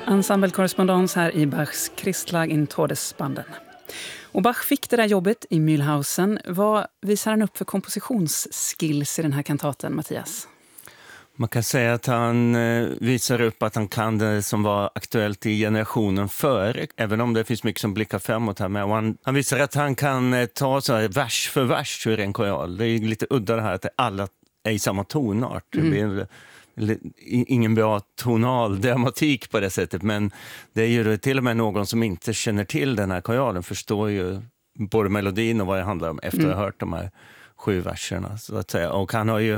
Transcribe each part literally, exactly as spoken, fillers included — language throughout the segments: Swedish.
Ensemblekorrespondens här i Bachs Christlag in Todesbanden. Och Bach fick det där jobbet i Mühlhausen. Vad visar han upp för kompositionsskills i den här kantaten, Mattias? Man kan säga att han eh, visar upp att han kan det som var aktuellt i generationen före, även om det finns mycket som blickar framåt här med. Och han, han visar att han kan eh, ta så här vers för vers ur en kajal. Det är lite udda det här att alla är i samma tonart. Mm. Det blir ingen bra tonal dramatik på det sättet, men det är ju till och med någon som inte känner till den här kajalen förstår ju både melodin och vad det handlar om efter mm. att ha hört de här sju verserna så att säga. Och han har ju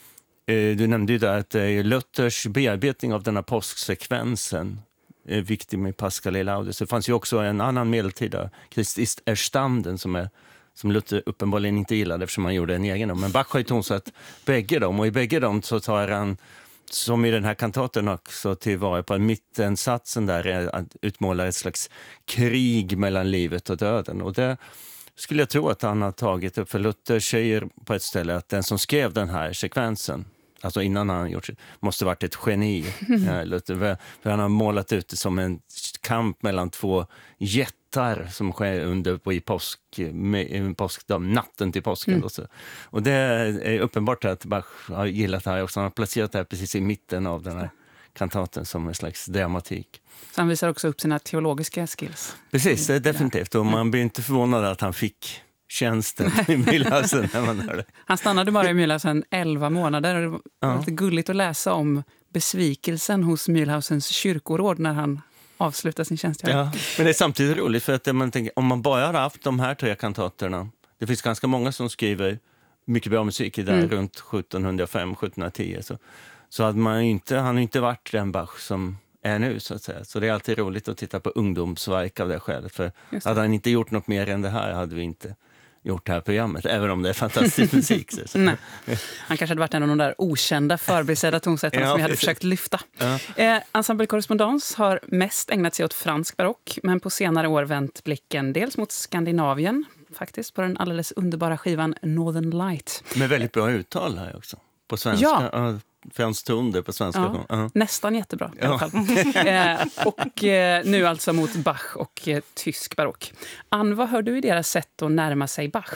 du nämnde ju där att det är Luthers bearbetning av den här påsksekvensen är viktig med Pascal et Laudes. Det fanns ju också en annan medeltida Christ ist erstanden som är som Luther uppenbarligen inte gillade eftersom han gjorde en egen. Men Bach har ju tonsatt bägge dem, och i bägge dem så tar han, som i den här kantaten också, tillvara på mittensatsen där är att utmåla ett slags krig mellan livet och döden. Och det skulle jag tro att han har tagit upp, för Luther säger på ett ställe att den som skrev den här sekvensen, alltså innan han gjort det, måste ha varit ett geni. Ja, Luther, för han har målat ut det som en kamp mellan två jättar som sker under på i påsk, med, påskdag, natten till påsken. Mm. Och, så. Och det är uppenbart att Bach har gillat det här också. Han har placerat det här precis i mitten av den här kantaten som en slags dramatik. Så han visar också upp sina teologiska skills. Precis, det är definitivt. Och man blir inte förvånad att han fick tjänsten i Mühlhausen när man hörde. Han stannade bara i Mühlhausen elva månader. Det var ja. lite gulligt att läsa om besvikelsen hos Mühlhausens kyrkoråd när han avslutar sin tjänstgöring. Ja, men det är samtidigt roligt för att man tänker, om man bara har haft de här tre kantaterna, det finns ganska många som skriver mycket bra musik i där mm. runt sjuttonhundrafem sjuttonhundratio, så, så att man inte, han har inte varit den Bach som är nu så att säga. Så det är alltid roligt att titta på ungdomsverk av det skälet, för hade han inte gjort något mer än det här hade vi inte gjort det här programmet, även om det är fantastisk musik. Så, så. Nej. Han kanske hade varit en av de där okända förbisedda tonsättarna ja, som vi hade försökt lyfta. Ja. Eh, Ensemblekorrespondens har mest ägnat sig åt fransk barock, men på senare år vänt blicken dels mot Skandinavien, faktiskt, på den alldeles underbara skivan Northern Light. Med väldigt bra uttal här också, på svenska. Ja. Fransk ton på svenska. Ja, uh-huh. Nästan jättebra i alla fall. eh, och eh, nu alltså mot Bach och eh, tysk barock. Ann, vad hör du i deras sätt att närma sig Bach?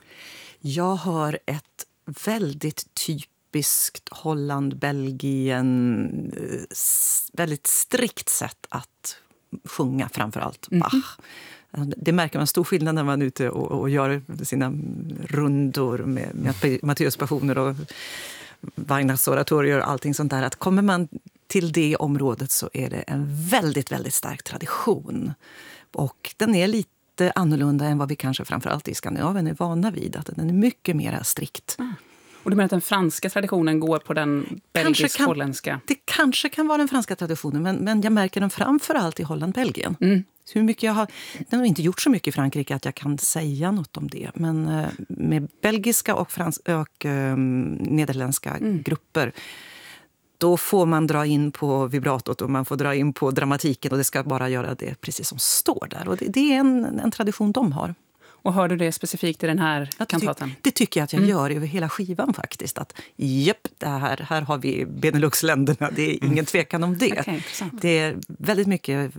Jag har ett väldigt typiskt Holland, Belgien, väldigt strikt sätt att sjunga framförallt Bach. Mm-hmm. Det märker man stor skillnad när man är ute och, och gör sina rundor med, med Matteus-passioner och Weihnachts oratorier och allting sånt där, att kommer man till det området så är det en väldigt, väldigt stark tradition. Och den är lite annorlunda än vad vi kanske framförallt i Skandinavien är vana vid, att den är mycket mer strikt. Mm. Och du menar att den franska traditionen går på den belgisk-holländska? Det kanske kan vara den franska traditionen, men, men jag märker den framförallt i Holland-Belgien. Mm. Hur mycket jag har, den har inte gjort så mycket i Frankrike att jag kan säga något om det. Men eh, med belgiska och, frans, och eh, nederländska mm. grupper, då får man dra in på vibratot och man får dra in på dramatiken, och det ska bara göra det precis som står där. Och det, det är en, en tradition de har. Och hör du det specifikt i den här ja, kantaten? Det, det tycker jag att jag mm. gör över hela skivan faktiskt. Att japp, det här, här har vi Benelux-länderna. Det är ingen mm. tvekan om det. Okay, det är väldigt mycket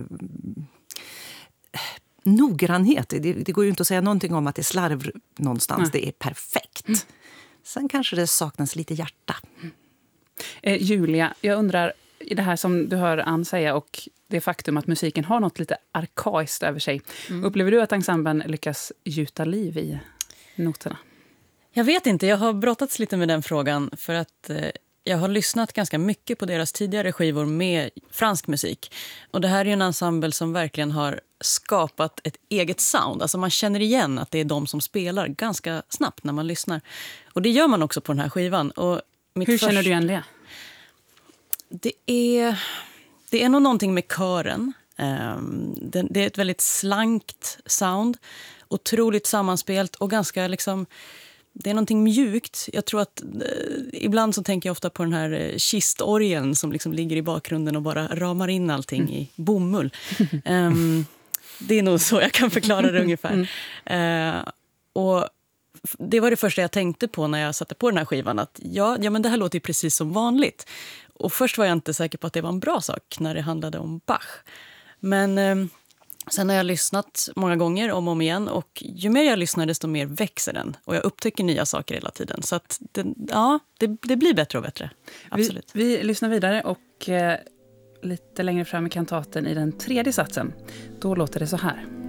noggrannhet. Det, det går ju inte att säga någonting om att det är slarv någonstans. Mm. Det är perfekt. Mm. Sen kanske det saknas lite hjärta. Mm. Eh, Julia, jag undrar, i det här som du hör Ann säga och det faktum att musiken har något lite arkaiskt över sig. Mm. Upplever du att ensemblen lyckas gjuta liv i noterna? Jag vet inte, jag har brottats lite med den frågan för att eh, jag har lyssnat ganska mycket på deras tidigare skivor med fransk musik. Och det här är en ensemble som verkligen har skapat ett eget sound. Alltså man känner igen att det är de som spelar ganska snabbt när man lyssnar. Och det gör man också på den här skivan. Och mitt Hur först... känner du igen det? Det är... Det är nog någonting med kören. Det är ett väldigt slankt sound. Otroligt sammanspelt och ganska liksom... Det är någonting mjukt. Jag tror att... Ibland så tänker jag ofta på den här kistorgeln som liksom ligger i bakgrunden och bara ramar in allting mm. i bomull. um, det är nog så jag kan förklara det ungefär. Mm. Uh, och... Det var det första jag tänkte på när jag satte på den här skivan. Att ja, ja men det här låter ju precis som vanligt. Och först var jag inte säker på att det var en bra sak när det handlade om Bach. Men eh, sen har jag lyssnat många gånger om och om igen, och ju mer jag lyssnar desto mer växer den. Och jag upptäcker nya saker hela tiden. Så att det, ja, det, det blir bättre och bättre. Absolut. Vi, vi lyssnar vidare och eh, lite längre fram i kantaten i den tredje satsen. Då låter det så här.